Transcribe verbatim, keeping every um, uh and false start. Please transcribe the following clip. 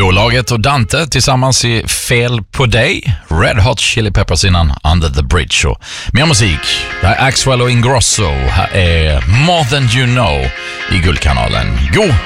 Bolaget och Dante tillsammans i Fel på dig. Red Hot Chili Peppers innan Under the Bridge. Och mer musik. Det här är Axwell och Ingrosso. Här är More Than You Know i Guldkanalen. God